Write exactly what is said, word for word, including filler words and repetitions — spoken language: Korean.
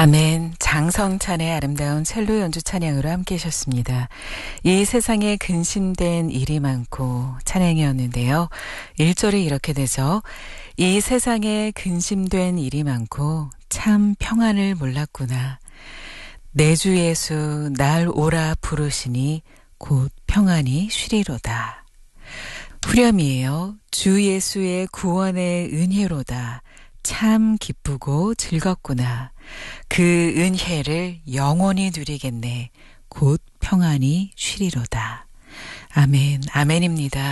아멘. 장성찬의 아름다운 첼로 연주 찬양으로 함께 하셨습니다. 이 세상에 근심된 일이 많고 찬양이었는데요. 일 절이 이렇게 되죠. 이 세상에 근심된 일이 많고 참 평안을 몰랐구나. 내 주 예수 날 오라 부르시니 곧 평안이 쉬리로다. 후렴이에요. 주 예수의 구원의 은혜로다. 참 기쁘고 즐겁구나. 그 은혜를 영원히 누리겠네. 곧 평안히 쉬리로다. 아멘, 아멘입니다.